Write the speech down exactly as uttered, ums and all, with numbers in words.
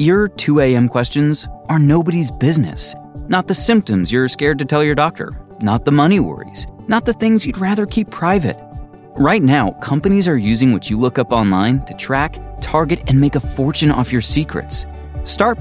Your two a.m. questions are nobody's business. Not the symptoms you're scared to tell your doctor. Not the money worries. Not the things you'd rather keep private. Right now, companies are using what you look up online to track, target, and make a fortune off your secrets. Start